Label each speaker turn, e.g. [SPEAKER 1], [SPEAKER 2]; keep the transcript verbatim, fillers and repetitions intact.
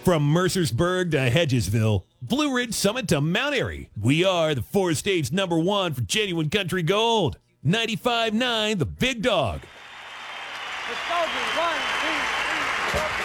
[SPEAKER 1] From Mercersburg to Hedgesville, Blue Ridge Summit to Mount Airy, we are the four-stage number one for genuine country gold. ninety-five point nine The Big Dog.
[SPEAKER 2] Let's go, one, two, three, four.